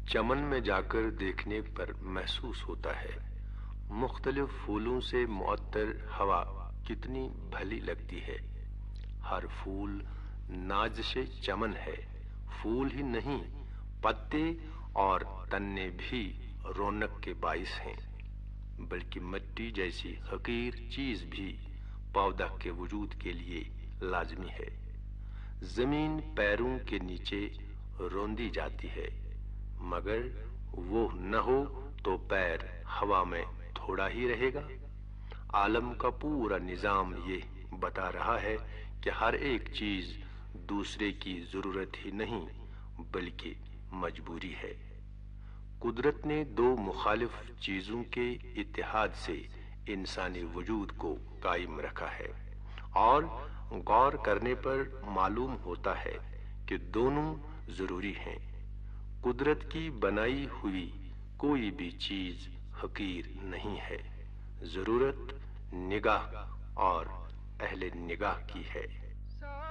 چمن میں جا کر دیکھنے پر محسوس ہوتا ہے مختلف پھولوں سے معطر ہوا کتنی بھلی لگتی ہے۔ ہر پھول نازش چمن ہے، پھول ہی نہیں پتے اور تنے بھی رونق کے باعث ہیں، بلکہ مٹی جیسی حقیر چیز بھی پودا کے وجود کے لیے لازمی ہے۔ زمین پیروں کے نیچے روندی جاتی ہے، مگر وہ نہ ہو تو پیر ہوا میں تھوڑا ہی رہے گا۔ عالم کا پورا نظام یہ بتا رہا ہے کہ ہر ایک چیز دوسرے کی ضرورت ہی نہیں بلکہ مجبوری ہے۔ قدرت نے دو مخالف چیزوں کے اتحاد سے انسانی وجود کو قائم رکھا ہے، اور غور کرنے پر معلوم ہوتا ہے کہ دونوں ضروری ہیں۔ قدرت کی بنائی ہوئی کوئی بھی چیز حقیر نہیں ہے، ضرورت نگاہ اور اہل نگاہ کی ہے۔